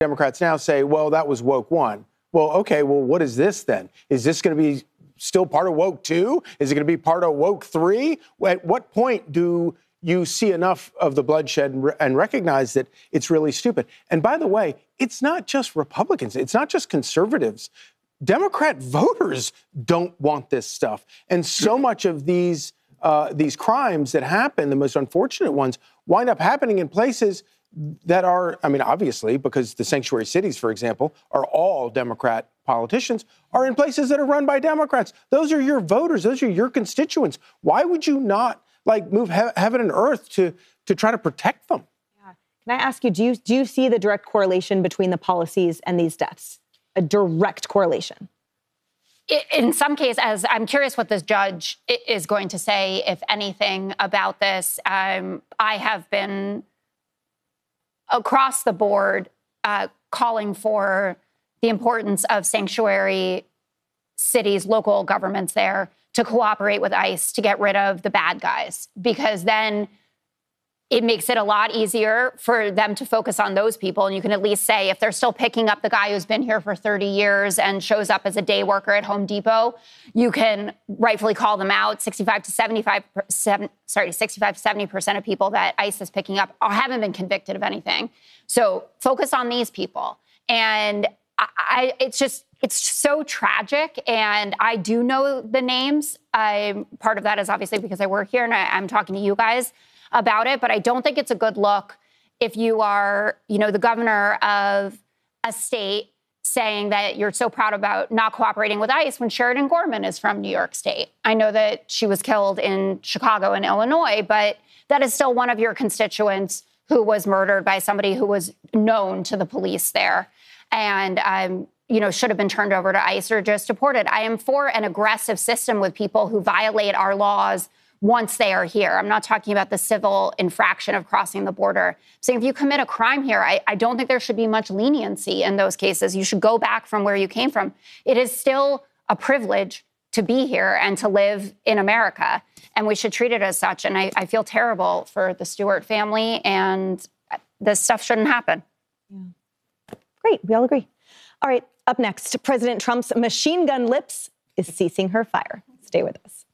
Democrats now say, well, that was woke one. Well, okay, well, what is this then? Is this going to be still part of woke two? Is it going to be part of woke three? At what point do you see enough of the bloodshed and recognize that it's really stupid? And by the way, it's not just Republicans. It's not just conservatives. Democrat voters don't want this stuff. And so much of these crimes that happen, the most unfortunate ones, wind up happening in places that are, I mean, obviously, because the sanctuary cities, for example, are all Democrat politicians, are in places that are run by Democrats. Those are your voters. Those are your constituents. Why would you not, move heaven and earth to try to protect them? Yeah. Can I ask you, do you see the direct correlation between the policies and these deaths? A direct correlation? In some cases, I'm curious what this judge is going to say, if anything, about this. I have been across the board calling for the importance of sanctuary cities, local governments there, to cooperate with ICE to get rid of the bad guys, because then it makes it a lot easier for them to focus on those people. And you can at least say, if they're still picking up the guy who's been here for 30 years and shows up as a day worker at Home Depot, you can rightfully call them out. 65 to 70% of people that ICE is picking up haven't been convicted of anything. So focus on these people. And it's so tragic. And I do know the names. Part of that is obviously because I work here and I'm talking to you guys about it, but I don't think it's a good look if you are, the governor of a state saying that you're so proud about not cooperating with ICE when Sheridan Gorman is from New York State. I know that she was killed in Chicago and Illinois, but that is still one of your constituents who was murdered by somebody who was known to the police there and, should have been turned over to ICE or just deported. I am for an aggressive system with people who violate our laws once they are here. I'm not talking about the civil infraction of crossing the border. So if you commit a crime here, I don't think there should be much leniency in those cases. You should go back from where you came from. It is still a privilege to be here and to live in America, and we should treat it as such. And I feel terrible for the Stewart family, and this stuff shouldn't happen. Yeah. Great, we all agree. All right, up next, President Trump's machine gun lips is ceasing her fire. Stay with us.